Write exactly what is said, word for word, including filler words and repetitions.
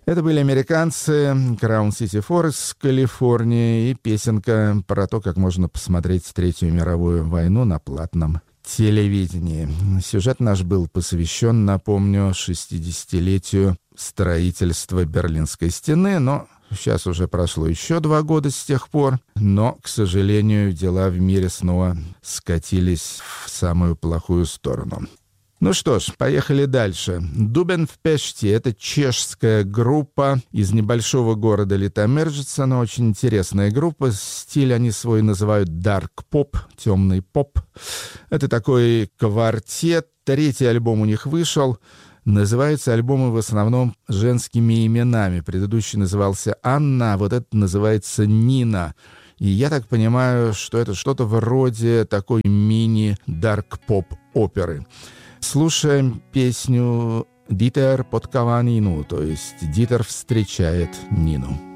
Это были американцы, Crown City Forest, Калифорния, и песенка про то, как можно посмотреть Третью мировую войну на платном телевидении. Сюжет наш был посвящен, напомню, шестидесятилетию строительства Берлинской стены, но сейчас уже прошло еще два года с тех пор, но, к сожалению, дела в мире снова скатились в самую плохую сторону. Ну что ж, поехали дальше. Дубен в Пеште — это чешская группа из небольшого города Литомержица, но очень интересная группа. Стиль они свой называют dark pop, темный поп. Это такой квартет. Третий альбом у них вышел. Называются альбомы в основном женскими именами. Предыдущий назывался Анна, а вот этот называется Нина. И я так понимаю, что это что-то вроде такой мини-дарк-поп оперы. Слушаем песню «Дитер подкава Нину», то есть «Дитер встречает Нину».